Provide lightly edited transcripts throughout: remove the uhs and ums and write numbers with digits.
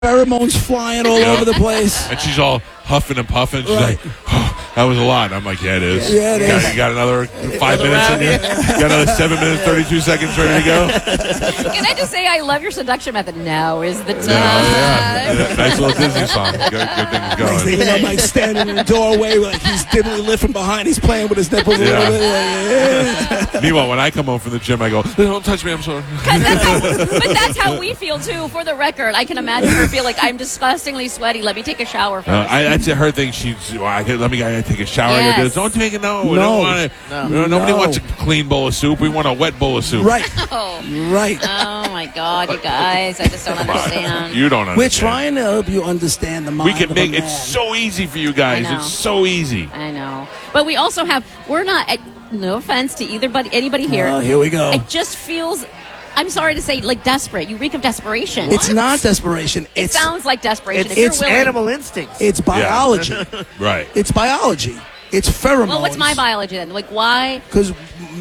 Pheromones flying all over the place. And she's all huffing and puffing. She's Right. like, oh, that was a lot. I'm like, yeah, it is. Yeah, it is. You got another 5 minutes in you? You got another 7 minutes, 32 seconds ready to go? Can I just say I love your seduction method? Now is the time. Yeah. Nice little Disney song. Good things going. Even though Mike's standing in the doorway, like he's dimly lit from behind, he's playing with his nipples a little bit. Yeah. Meanwhile, when I come home from the gym, I go, don't touch me, I'm sorry. But that's how we feel, too, for the record. I can imagine her feel like, I'm disgustingly sweaty. Let me take a shower first. That's her thing. I gotta take a shower. Yes. I gotta do this. Don't take it. No, we No. don't want it. Nobody wants a clean bowl of soup. We want a wet bowl of soup. Right. Oh. Right. Oh, my God, you guys. I just don't understand. You don't understand. We're trying to help you understand the mind We can of make a man. it's so easy for you guys. I know. It's so easy. I know. But we also have, we're not, no offense to anybody here. Oh, here we go. It just feels, I'm sorry to say, like desperate. You reek of desperation. It's not desperation. It sounds like desperation. If it's you're willing. animal instincts. It's biology. Right. It's biology. It's pheromones. Well, what's my biology then? Like, why? Because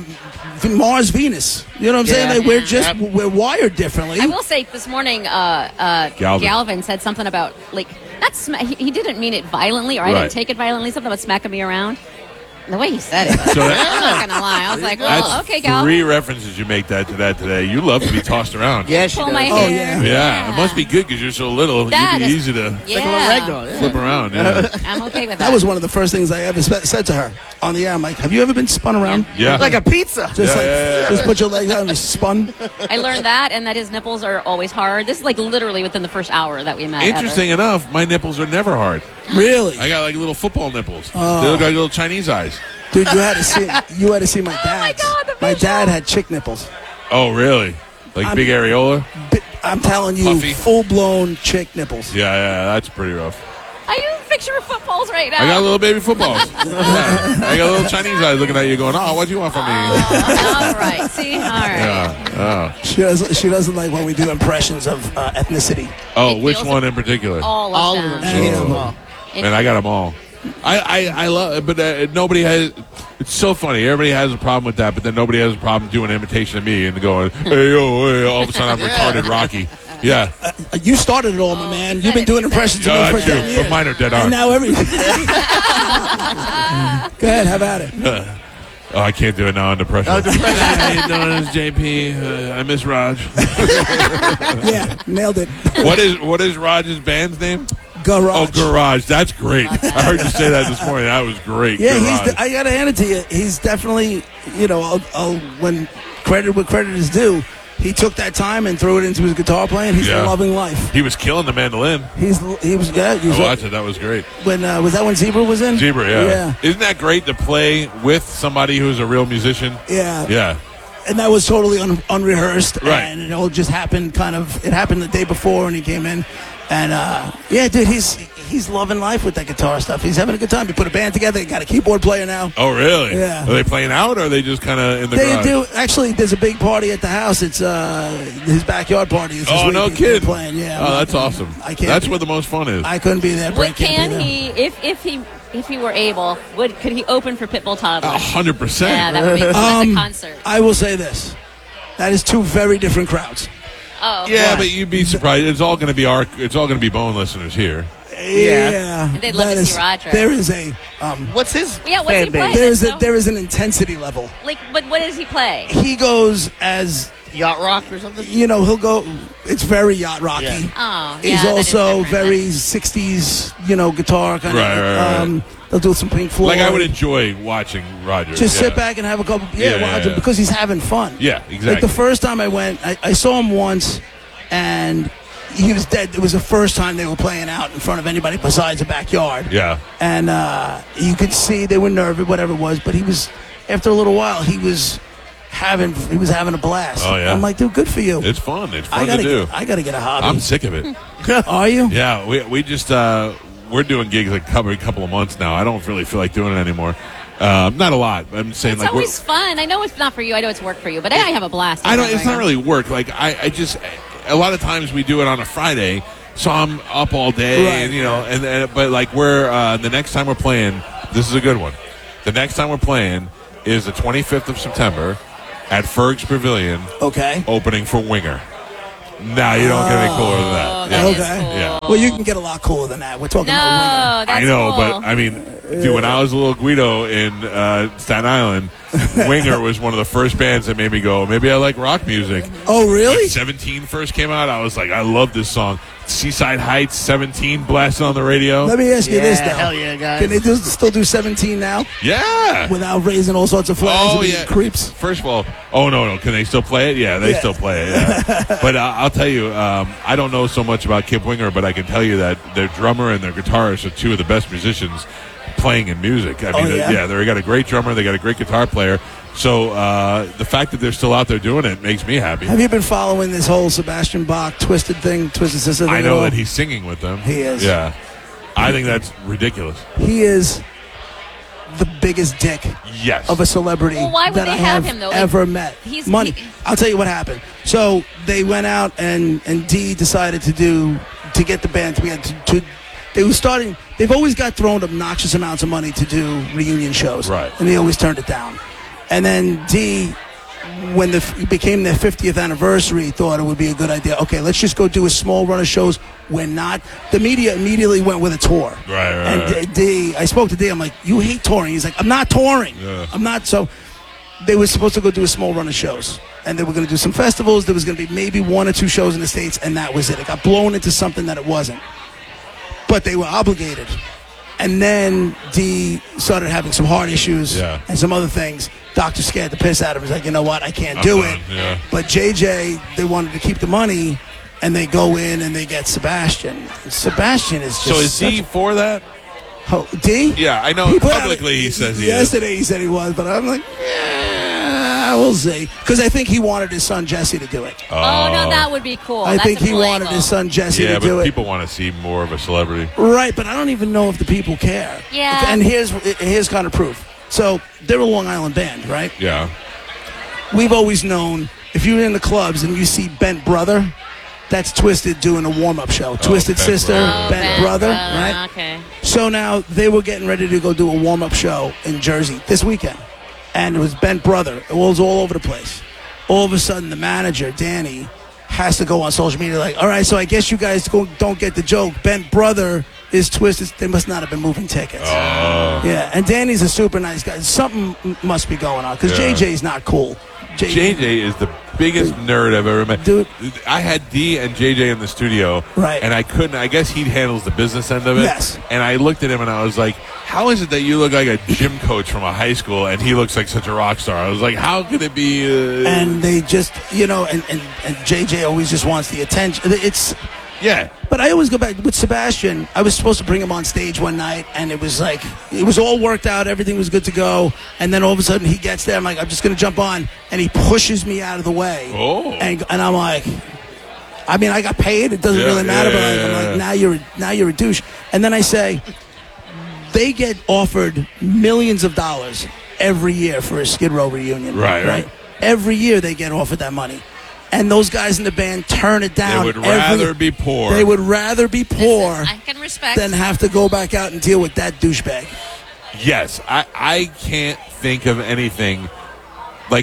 Mars, Venus. You know what I'm saying? Like we're wired differently. I will say this morning, Galvin said something about, like, he didn't mean it violently, or I Right. didn't take it violently, something about smacking me around. The way he said it, So I'm not going to lie. I was like, well, That's okay, Galvin. 3 references you make that today. You love to be tossed around. Yeah, she Pull does. my Oh, hair. Yeah, it must be good because you're so little. That You'd be is- easy to Like a little Yeah. ragdoll, yeah. flip around. Yeah. I'm okay with that. That was one of the first things I ever said to her on the air. I'm like, have you ever been spun around? Yeah. Like a pizza. Just Yeah. just put your legs out and just spun. I learned that, and that his nipples are always hard. This is like literally within the first hour that we met. Interesting enough, my nipples are never hard. Really? I got like little football nipples. They look like little Chinese eyes. Dude, you had to see my dad. God, the My visual. dad had chick nipples. Oh, really? Like big areola? I'm telling you, Puffy. full-blown chick nipples. Yeah, that's pretty rough. I do picture footballs right now. I got little baby footballs. Yeah. I got little Chinese eyes looking at you going, oh, what do you want from me? All right. See? All right. Yeah. She doesn't like when we do impressions of ethnicity. Oh, It which feels one in particular? All All of of them. them. Any She of gets them. them all. Man, I got them all. I love it, but nobody has. It's so funny. Everybody has a problem with that, but then nobody has a problem doing an imitation of me and going, hey, yo, hey, all of a sudden I'm retarded Rocky. Yeah. You started it all, my man. You've been doing impressions of me for That's true. 10 years. But mine are dead And on. now everything. Go ahead, have at it. Oh, I can't do it now under pressure. Under pressure. How you doing? It's JP. I miss Raj. Yeah, nailed it. What is Raj's band's name? Garage. Oh, Garage. That's great. I heard you say that this morning. That was great. Yeah, Garage. I got to hand it to you. He's definitely, when credit is due, he took that time and threw it into his guitar playing. He's Yeah. loving life. He was killing the mandolin. He was I watched it. That was great. when was that when Zebra was in? Zebra, yeah. Yeah. Isn't that great to play with somebody who's a real musician? Yeah. Yeah. And that was totally unrehearsed. Right. And it all just happened it happened the day before and he came in. And, yeah, dude, he's loving life with that guitar stuff. He's having a good time. He put a band together. He got a keyboard player now. Oh, really? Yeah. Are they playing out or are they just kind of in the They garage? do. Actually, there's a big party at the house. It's his backyard party. It's this Oh, week. no He's kid. playing, yeah. Oh, that's awesome. I can't. That's where the most fun is. I couldn't be there. What Brent can't can be there. he, if he were able, could he open for Pitbull Toddler? 100%. Yeah, that would be that's a concert. I will say this. That is 2 very different crowds. Oh, Yeah, but you'd be surprised. It's all going to be Bone listeners here. Yeah. They'd love that to is- see Roger. There is a What's his Yeah, what's he fan base? playing? there is an intensity level. Like, but what does he play? He goes as Yacht rock or something? he'll go. It's very yacht rocky. Yeah. Oh, He's yeah, that is also different very then. 60s, guitar kind Right, of. right. They'll do some Pink Floyd. Like, I would enjoy watching Roger. just yeah. sit back and have a couple. Yeah, watch him yeah. because he's having fun. Yeah, exactly. Like the first time I went, I saw him once, and he was dead. It was the first time they were playing out in front of anybody besides the backyard. Yeah. And you could see they were nervous, whatever it was. But he was, after a little while, he was having a blast. Oh, yeah? I'm like, dude, good for you. It's fun. It's I fun to do. gotta get a hobby. I'm sick of it. Are you? Yeah, we just we're doing gigs like every couple of months now. I don't really feel like doing it anymore. Not a lot. I'm saying It's like always fun. I know it's not for you. I know it's work for you, but I have a blast. I don't. It's not really work. Like I just a lot of times we do it on a Friday, so I'm up all day, Right. and but like we're the next time we're playing. This is a good one. The next time we're playing is the 25th of September at Ferg's Pavilion, Okay. opening for Winger. No, you don't get any cooler than that. Oh, Yeah. that is Okay. cool. Yeah. Well, you can get a lot cooler than that. We're talking about No, that's I know, cool. but I mean, dude, when I was a little Guido in Staten Island, Winger was one of the first bands that made me go, maybe I like rock music. women. Oh, really? When 17 first came out, I was like, I love this song. Seaside Heights, 17 blasting on the radio. Let me ask you this, though. Hell yeah, guys. Can they still do 17 now Yeah. without raising all sorts of flags Oh, and being yeah. creeps? First of all, no. Can they still play it? Yeah, they Yeah. still play it. Yeah. But I'll tell you, I don't know so much about Kip Winger, but I can tell you that their drummer and their guitarist are two of the best musicians playing in music. I mean, yeah? they got a great drummer, they got a great guitar player. So the fact that they're still out there doing it makes me happy. Have you been following this whole Sebastian Bach Twisted Sister thing? I at know all? that he's singing with them. He is. Yeah. I think that's ridiculous. He is the biggest dick Yes. of a celebrity Well, why would that they I have have him, though? ever met. He's- Money. he- I'll tell you what happened. So they went out and Dee decided to get the band to they were starting. They've always got thrown obnoxious amounts of money to do reunion shows, Right. And they always turned it down. And then Dee, when it became their 50th anniversary, thought it would be a good idea. Okay, let's just go do a small run of shows. We're not. The media immediately went with a tour. Right. And Dee, I spoke to Dee. I'm like, you hate touring. He's like, I'm not touring. Yeah. I'm not. So they were supposed to go do a small run of shows. And they were going to do some festivals. There was going to be maybe 1 or 2 shows in the States, and that was it. It got blown into something that it wasn't. But they were obligated. And then Dee started having some heart issues Yeah. and some other things. Doctor scared the piss out of him. He's like, you know what? I can't I'm do done, it. yeah. But JJ, they wanted to keep the money, and they go in and they get Sebastian. Sebastian is just So is such he for that? D? Yeah, I know. He put out- Publicly, he says he is. Yesterday he said he was, but I'm like, yeah, we'll see. Because I think he wanted his son Jesse to do it. Oh, no, that would be cool. I That's think a he cool wanted angle. his son Jesse Yeah, to do but it. people want to see more of a celebrity. Right, but I don't even know if the people care. Yeah. And here's kind of proof. So they're a Long Island band, right? Yeah. We've always known if you're in the clubs and you see Bent Brother, that's Twisted doing a warm-up show. Twisted Bent Sister, Brother. Bent Brother, right? Okay. So now they were getting ready to go do a warm-up show in Jersey this weekend. And it was Bent Brother. It was all over the place. All of a sudden, the manager, Danny, has to go on social media like, all right, so I guess you guys don't get the joke. Bent Brother is Twisted. They must not have been moving tickets. Yeah, and Danny's a super nice guy. Something must be going on because Yeah. JJ's not cool. JJ is the biggest nerd I've ever met. Dude. I had D and JJ in the studio. Right. And I guess he handles the business end of it. Yes. And I looked at him and I was like, how is it that you look like a gym coach from a high school and he looks like such a rock star? I was like, how could it be? And they just, and JJ always just wants the attention. It's. Yeah. But I always go back with Sebastian. I was supposed to bring him on stage one night, and it was like it was all worked out. Everything was good to go. And then all of a sudden, he gets there. I'm like, I'm just going to jump on, and he pushes me out of the way. Oh. And I'm like, I mean, I got paid. It doesn't Yeah, really matter. yeah, But yeah, I'm yeah. like, now you're a douche. And then I say, they get offered millions of dollars every year for a Skid Row reunion. Right. Every year they get offered that money. And those guys in the band turn it down. They would rather be poor. They would rather be poor I can respect. than have to go back out and deal with that douchebag. Yes, I can't think of anything like.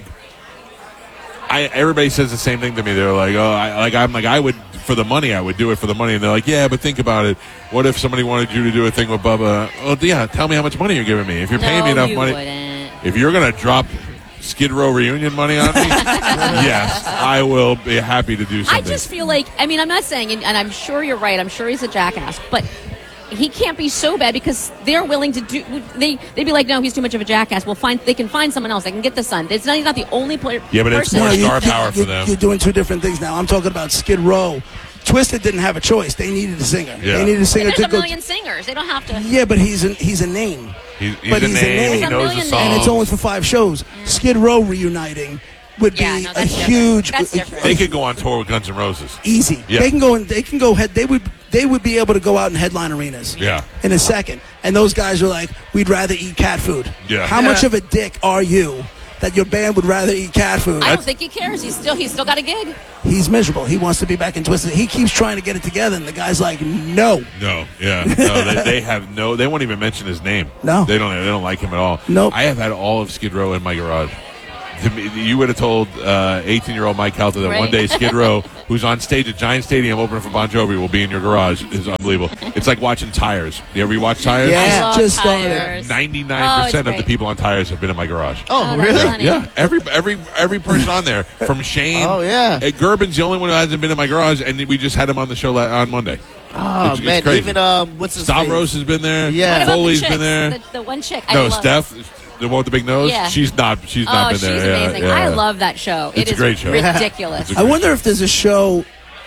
Everybody says the same thing to me. They're like, I would for the money. I would do it for the money. And they're like, yeah, but think about it. What if somebody wanted you to do a thing with Bubba? Well, yeah, tell me how much money you're giving me. If you're paying me enough you money, wouldn't. if you're gonna drop Skid Row reunion money on me, yes, I will be happy to do I something. just feel like, I mean, I'm not saying, and I'm sure you're right, I'm sure he's a jackass, but he can't be so bad because they're willing to do, they'd be like, no, he's too much of a jackass. They can find someone else. They can get the son. He's not the only player. Yeah, but it's person. more No, star power for them. You're doing two different things now. I'm talking about Skid Row. Twisted didn't have a choice. They needed a singer. Yeah. They needed a singer There's to a go. million singers. They don't have to. Yeah, but he's a name. He's But a he's a name. name. He There's a knows the million song. And it's only for 5 shows. Skid Row reuniting would be Yeah, no, a that's different. huge, That's different. They could go on tour with Guns N' Roses. easy. Yeah. They can go and they can go head. They would be able to go out and headline arenas. Yeah. In a second, and those guys are like, we'd rather eat cat food. Yeah. How much of a dick are you that your band would rather eat cat food? I don't think he cares. He's still got a gig. He's miserable. He wants to be back in Twisted. He keeps trying to get it together, and the guy's like, no. No, yeah, no. They have no. They won't even mention his name. No. they don't. They don't like him at all. Nope. I have had all of Skid Row in my garage. To me, you would have told 18-year-old Mike Calta that Right. one day Skid Row who's on stage at Giant Stadium opening for Bon Jovi will be in your garage is unbelievable. It's like watching Tires. You ever watch Tires? Yeah. I love Just started. Tires. 99% of the great. people on Tires have been in my garage. Oh, that's really? funny. Yeah, every person on there, from Shane. Oh, yeah. Gerben's the only one who hasn't been in my garage, and we just had him on the show on Monday. Oh, It's man. crazy. Even, what's his Stavros name? has been there. Yeah. What about Foley's the been there. chicks? The one chick. I No, love Steph, the one with the big nose. Yeah. She's not been she's there. amazing. Yeah. I love that show. It's It a is great show. ridiculous. It's I wonder if there's a show.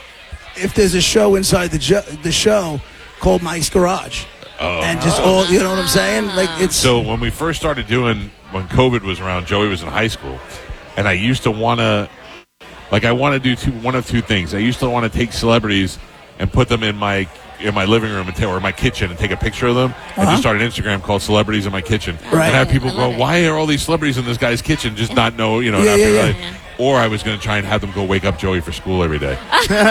If there's a show inside the show called Mike's Garage, and just all, you know what I'm saying? Like it's So when we first started doing, when COVID was around, Joey was in high school, and I used to want to, I want to do one of two things. I used to want to take celebrities and put them in my living room or my kitchen and take a picture of them. I just started an Instagram called Celebrities in My Kitchen. Right. And have people I go, love it. why are all these celebrities in this guy's kitchen? Just not know, Yeah, not yeah, be yeah. realized. Or I was going to try and have them go wake up Joey for school every day.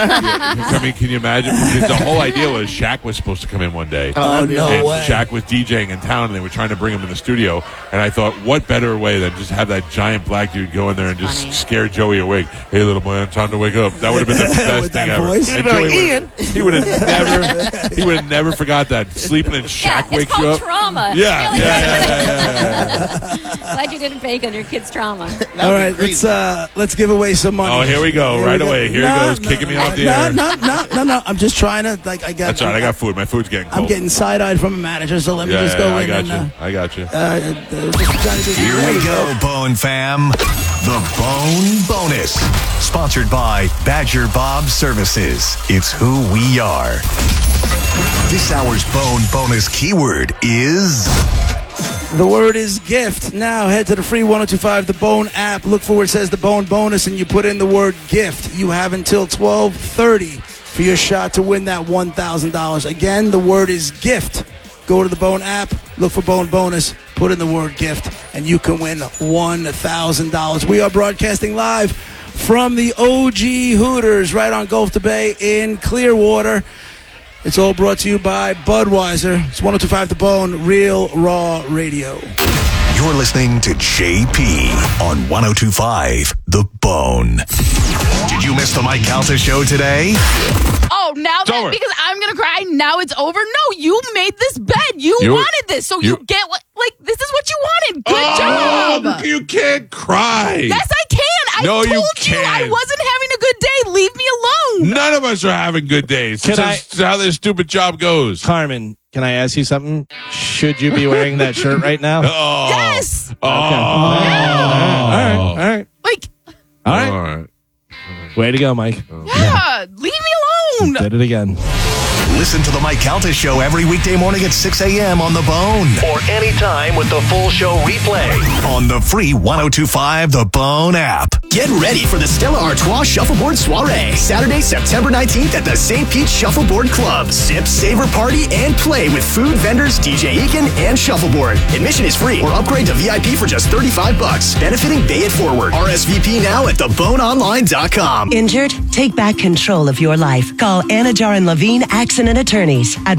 I mean, can you imagine? Because the whole idea was Shaq was supposed to come in one day. oh no And way. Shaq was DJing in town, and they were trying to bring him in the studio. And I thought, what better way than just have that giant black dude go in there and just Funny. scare Joey awake? Hey, little man, time to wake up. That would have been the best With thing that ever. voice? And You'd be like, Joey "Ian." he would have never forgot that. Sleeping in Shaq Yeah, it's wakes you called up. trauma. Yeah, Really? yeah. Glad you didn't bake on your kid's trauma. All right, let's give away some money. Oh, here we go. Right away. Here he goes, kicking me off the air. No. I'm just trying to I got. That's all right. I got food. My food's getting cold. I'm getting side-eyed from a manager, so let me just go I in got and. you. I got you. Just trying to do Here we go, Bone Fam. The Bone Bonus. Sponsored by Badger Bob Services. It's who we are. This hour's Bone Bonus keyword is... The word is gift. Now head to the free 1025 The Bone app. Look for where it says The Bone Bonus, and you put in the word gift. You have until 12:30 for your shot to win that $1,000. Again, the word is gift. Go to the Bone app, look for Bone Bonus, put in the word gift, and you can win $1,000. We are broadcasting live from the OG Hooters right on Gulf to Bay in Clearwater. It's all brought to you by Budweiser. It's 1025 The Bone, Real Raw Radio. You're listening to JP on 1025 The Bone. Did you miss the Mike Calta show today? Oh, now It's over. that because I'm gonna cry. Now it's over. No, you made this bed. You wanted this, so you get what? Like this is what you wanted. Good job. You can't cry. Yes, I can. I No, told you you I can't. wasn't having a good day. Leave me alone. None of us are having good days. Can That's how this stupid job goes. Carmen, can I ask you something? Should you be wearing that shirt right now? Oh. Yes. Oh. All right. Like, All right. All right. Way to go, Mike. yeah. Leave me alone. Did it again. Listen to the Mike Calta show every weekday morning at 6 a.m. on The Bone. Or anytime with the full show replay on the free 1025 The Bone app. Get ready for the Stella Artois Shuffleboard Soiree, Saturday, September 19th at the St. Pete Shuffleboard Club. Sip, savor, party, and play with food vendors, DJ Eakin, and Shuffleboard. Admission is free or upgrade to VIP for just $35, benefiting Bay It Forward. RSVP now at theboneonline.com. Injured? Take back control of your life. Call Anna Jarin Levine Accident Attorneys at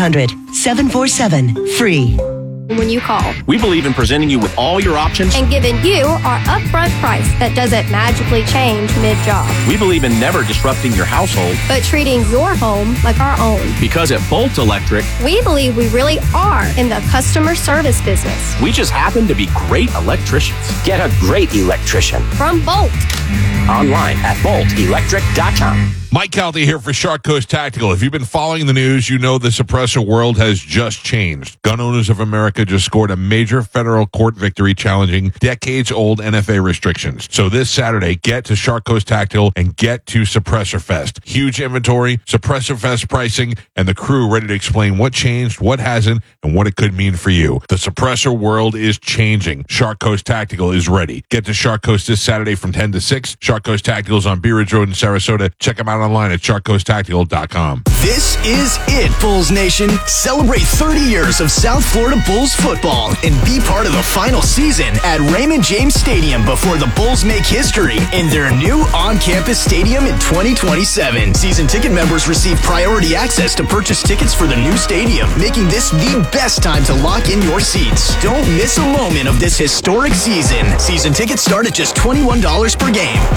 1-800-747-FREE. When you call We believe in presenting you with all your options. and giving you our upfront price that doesn't magically change mid-job, We believe in never disrupting your household but treating your home like our own. because at Bolt Electric, We believe we really are in the customer service business. we just happen to be great electricians. Get a great electrician From Bolt. online at boltelectric.com. Mike Calta here for Shark Coast Tactical. If you've been following the news, you know the suppressor world has just changed. Gun Owners of America just scored a major federal court victory challenging decades-old NFA restrictions. So this Saturday, get to Shark Coast Tactical and get to Suppressor Fest. Huge inventory, Suppressor Fest pricing, and the crew ready to explain what changed, what hasn't, and what it could mean for you. The suppressor world is changing. Shark Coast Tactical is ready. Get to Shark Coast this Saturday from 10 to 6. Shark Coast Tactical is on Bee Ridge Road in Sarasota. Check them out online at sharkcoasttactical.com. This is it, Bulls Nation. Celebrate 30 years of South Florida Bulls football and be part of the final season at Raymond James Stadium before the Bulls make history in their new on-campus stadium in 2027. Season ticket members receive priority access to purchase tickets for the new stadium, making this the best time to lock in your seats. Don't miss a moment of this historic season. Season tickets start at just $21 per game.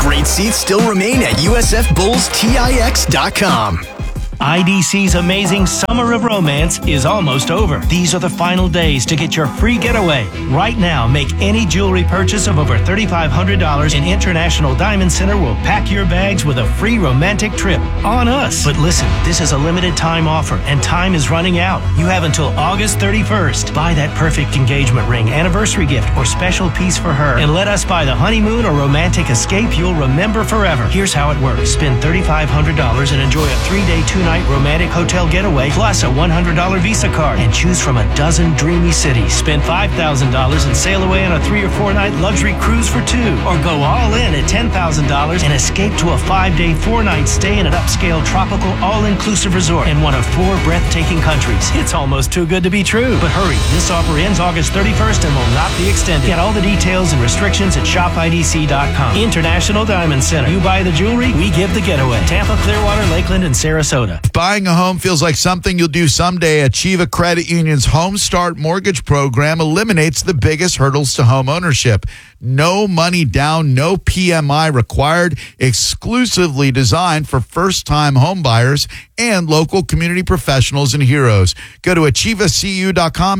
Great seats still remain at USFBullsTIX.com. IDC's amazing Summer of Romance is almost over. These are the final days to get your free getaway. Right now, make any jewelry purchase of over $3,500 and International Diamond Center will pack your bags with a free romantic trip on us. But listen, this is a limited time offer and time is running out. You have until August 31st. Buy that perfect engagement ring, anniversary gift, or special piece for her and let us buy the honeymoon or romantic escape you'll remember forever. Here's how it works. Spend $3,500 and enjoy a 3-day, 2-night romantic hotel getaway plus a $100 Visa card and choose from a dozen dreamy cities. Spend $5,000 and sail away on a 3 or 4 night luxury cruise for 2, or go all in at $10,000 and escape to a 5-day, 4-night stay in an upscale tropical all-inclusive resort in one of 4 breathtaking countries. It's almost too good to be true. But hurry, this offer ends August 31st and will not be extended. Get all the details and restrictions at shopidc.com. International Diamond Center. You buy the jewelry, we give the getaway. Tampa, Clearwater, Lakeland, and Sarasota. Buying a home feels like something you'll do someday. Achieva Credit Union's Home Start Mortgage Program eliminates the biggest hurdles to home ownership. No money down, no PMI required, exclusively designed for first-time home buyers and local community professionals and heroes. Go to achievacu.com,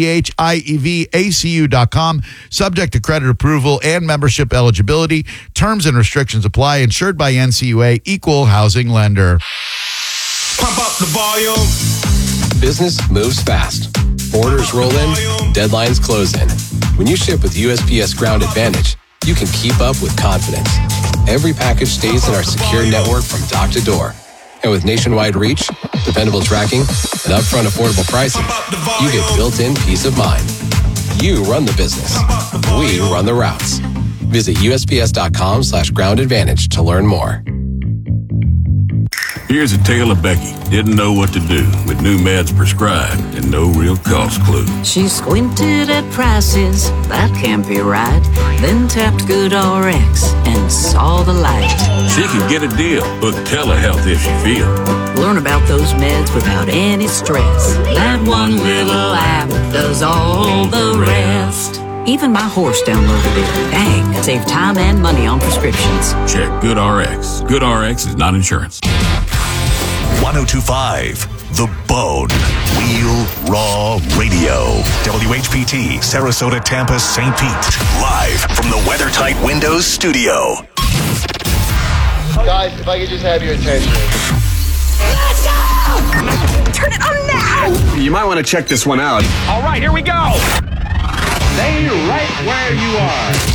ACHIEVACU.com, subject to credit approval and membership eligibility. Terms and restrictions apply. Insured by NCUA, Equal Housing Lender. Pump up the volume. Business moves fast. Orders roll in, deadlines close in. When you ship with USPS Ground Advantage, you can keep up with confidence. Every package stays in our secure network from dock to door. And with nationwide reach, dependable tracking, and upfront affordable pricing, you get built-in peace of mind. You run the business. We run the routes. Visit USPS.com/Ground Advantage to learn more. Here's a tale of Becky. Didn't know what to do with new meds prescribed and no real cost clue. She squinted at prices, that can't be right. Then tapped GoodRx and saw the light. She can get a deal. Book telehealth if she feels. Learn about those meds without any stress. That one little app does all the rest. Even my horse downloaded it. Dang, save time and money on prescriptions. Check GoodRx. GoodRx is not insurance. 1025 The Bone. Real Raw Radio. WHPT, Sarasota, Tampa, St. Pete. Live from the WeatherTight Windows studio. Guys, if I could just have your attention. Let's go! Turn it on now! You might want to check this one out. All right, here we go. Stay right where you are.